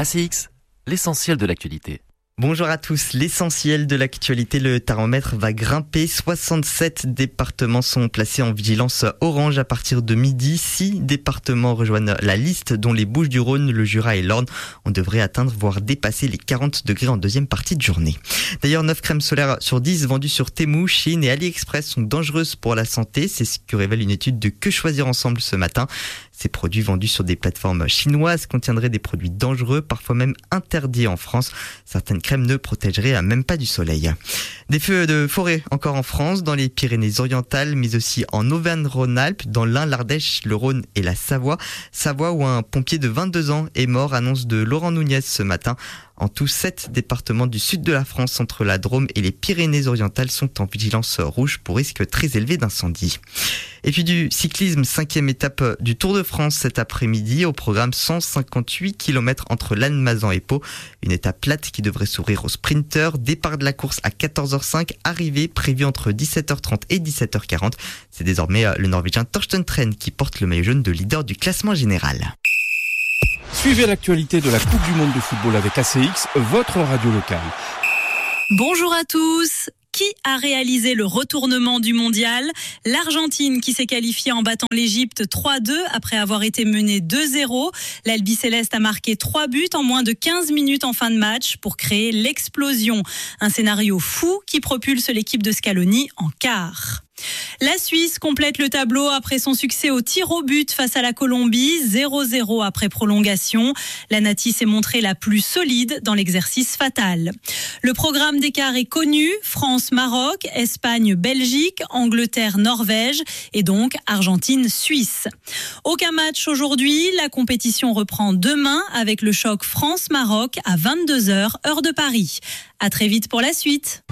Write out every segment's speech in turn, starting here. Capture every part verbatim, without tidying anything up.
A C X, l'essentiel de l'actualité. Bonjour à tous, l'essentiel de l'actualité, le thermomètre va grimper. soixante-sept départements sont placés en vigilance orange à partir de midi. Six départements rejoignent la liste, dont les Bouches-du-Rhône, le Jura et l'Orne. On devrait atteindre, voire dépasser les quarante degrés en deuxième partie de journée. D'ailleurs, neuf crèmes solaires sur dix vendues sur Temu, Chine et AliExpress sont dangereuses pour la santé. C'est ce que révèle une étude de Que Choisir Ensemble ce matin. Ces produits vendus sur des plateformes chinoises contiendraient des produits dangereux, parfois même interdits en France. Certaines crèmes ne protégeraient même pas du soleil. Des feux de forêt encore en France, dans les Pyrénées-Orientales, mais aussi en Auvergne-Rhône-Alpes, dans l'Ain, l'Ardèche, le Rhône et la Savoie. Savoie où un pompier de vingt-deux ans est mort, annonce de Laurent Nunez ce matin. En tout, sept départements du sud de la France, entre la Drôme et les Pyrénées-Orientales, sont en vigilance rouge pour risque très élevé d'incendie. Et puis du cyclisme, cinquième étape du Tour de France cet après-midi, au programme cent cinquante-huit kilomètres entre Lannemezan et Pau. Une étape plate qui devrait s'ouvrir aux sprinteurs. Départ de la course à quatorze heures cinq, arrivée prévue entre dix-sept heures trente et dix-sept heures quarante. C'est désormais le Norvégien Torsten Tren qui porte le maillot jaune de leader du classement général. Suivez l'actualité de la Coupe du Monde de football avec A C X, votre radio locale. Bonjour à tous. Qui a réalisé le retournement du mondial ? L'Argentine qui s'est qualifiée en battant l'Égypte trois deux après avoir été menée deux zéro. L'Albiceleste a marqué trois buts en moins de quinze minutes en fin de match pour créer l'explosion. Un scénario fou qui propulse l'équipe de Scaloni en quart. La Suisse complète le tableau après son succès au tir au but face à la Colombie, zéro zéro après prolongation. La Nati s'est montrée la plus solide dans l'exercice fatal. Le programme des quarts est connu, France-Maroc, Espagne-Belgique, Angleterre-Norvège et donc Argentine-Suisse. Aucun match aujourd'hui, la compétition reprend demain avec le choc France-Maroc à vingt-deux heures, heure de Paris. À très vite pour la suite.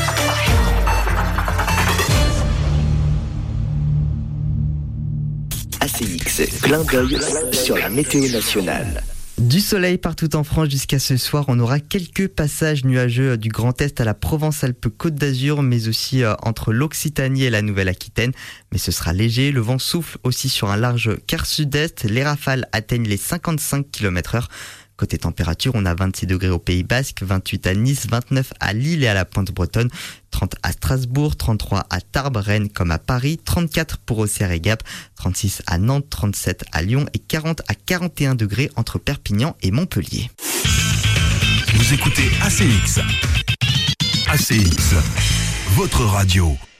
A C X, clin d'œil sur la météo nationale. Du soleil partout en France jusqu'à ce soir. On aura quelques passages nuageux du Grand Est à la Provence-Alpes-Côte d'Azur, mais aussi entre l'Occitanie et la Nouvelle-Aquitaine. Mais ce sera léger. Le vent souffle aussi sur un large quart sud-est. Les rafales atteignent les cinquante-cinq kilomètres heure. Côté température, on a vingt-six degrés au Pays Basque, vingt-huit à Nice, vingt-neuf à Lille et à la Pointe-Bretonne, trente à Strasbourg, trente-trois à Tarbes, Rennes comme à Paris, trente-quatre pour Auxerre et Gap, trente-six à Nantes, trente-sept à Lyon et quarante à quarante et un degrés entre Perpignan et Montpellier. Vous écoutez A C X. A C X, votre radio.